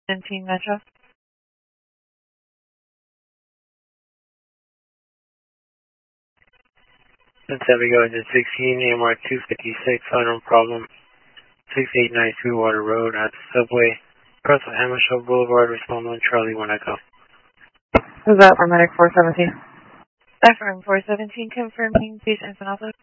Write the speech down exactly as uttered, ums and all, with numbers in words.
seventeen Metro. Let's have we go into sixteen, A M R two fifty-six, final problem, six eight nine Sweetwater Road at the subway, across from Hammershow Boulevard, respond one Charlie one Echo. Who's that for Medic four seventeen? Affirm four seventeen, confirming patient outlook.